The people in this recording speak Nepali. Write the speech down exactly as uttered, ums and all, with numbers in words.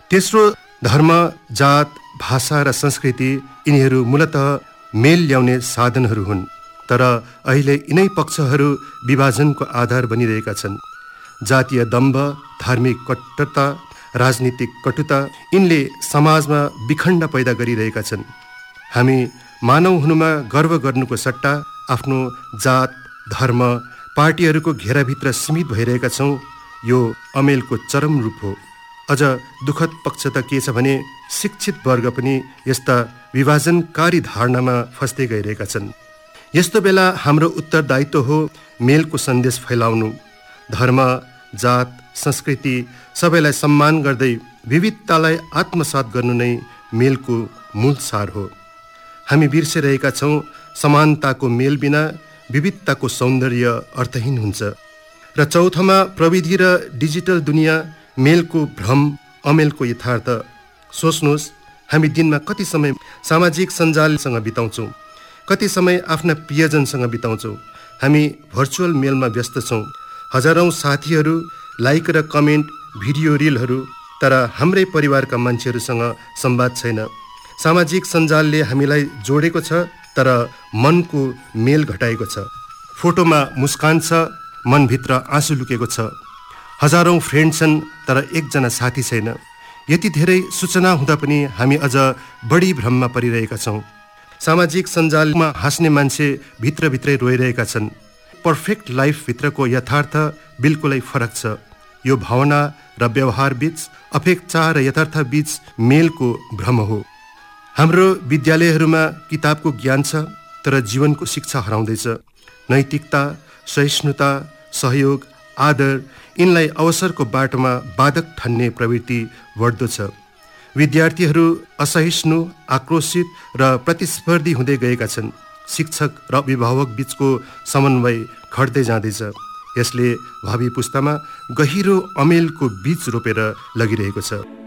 तेस्रो, धर्म, जात, भाषा र संस्कृति यिनीहरू मूलतः मेल ल्याउने साधनहरू हुन्। तर अहिले यिनै पक्षहरू विभाजनको आधार बनिरहेका छन्। जातीय दम्भ, धार्मिक कट्टरता, राजनीतिक कटुता यिनले समाजमा विखण्ड पैदा गरिरहेका छन्। हामी मानव हुनुमा गर्व गर्नुको सट्टा आफ्नो जात, धर्म, पार्टीहरूको घेराभित्र सीमित भइरहेका छौँ। यो अमेलको चरम रूप हो। अझ दुःखद पक्ष त के छ भने शिक्षित वर्ग पनि यस्ता विभाजनकारी धारणामा फस्दै गइरहेका छन्। यस्तो बेला हाम्रो उत्तरदायित्व हो मेलको सन्देश फैलाउनु। धर्म, जात, संस्कृति सबैलाई सम्मान गर्दै विविधतालाई आत्मसात गर्नु नै मेलको मूल सार हो। हामी बिर्सिरहेका छौँ समानताको मेल बिना विविधताको सौन्दर्य अर्थहीन हुन्छ। र चौथोमा, प्रविधि र डिजिटल दुनियाँ मेलको भ्रम, अमेलको यथार्थ। सोच्नुहोस्, हामी दिनमा कति समय सामाजिक सञ्जालसँग बिताउँछौँ, कति समय आफ्ना प्रियजनसँग बिताउँछौँ। हामी भर्चुअल मेलमा व्यस्त छौँ। हजारौँ साथीहरू, लाइक र कमेन्ट, भिडियो रिलहरू, तर हाम्रै परिवारका मान्छेहरूसँग संवाद छैन। सामाजिक सञ्जालले हामीलाई जोडेको छ, तर मनको मेल घटाएको छ। फोटोमा मुस्कान छ, मनभित्र आँसु लुकेको छ। हजारौँ फ्रेन्ड छन्, तर एकजना साथी छैन। यति धेरै सूचना हुँदा पनि हामी अझ बढी भ्रममा परिरहेका छौँ। सामाजिक सञ्जालमा हाँस्ने मान्छे भित्रभित्रै रोइरहेका छन्। पर्फेक्ट लाइफभित्रको यथार्थ बिल्कुलै फरक छ। यो भावना र व्यवहार बीच, अपेक्षा र यथार्थ बीच मेलको भ्रम हो। हाम्रो विद्यालयहरूमा किताबको ज्ञान छ, तर जीवनको शिक्षा हराउँदैछ। नैतिकता, सहिष्णुता, सहयोग, आदर यिनलाई अवसरको बाटोमा बाधक ठान्ने प्रवृत्ति बढ्दो छ। विद्यार्थीहरू असहिष्णु, आक्रोशित र प्रतिस्पर्धी हुँदै गएका छन्। शिक्षक र अभिभावक बीचको समन्वय घट्दै जाँदैछ। यसले भावी पुस्तामा गहिरो अमेलको बीज रोपेर लगिरहेको छ।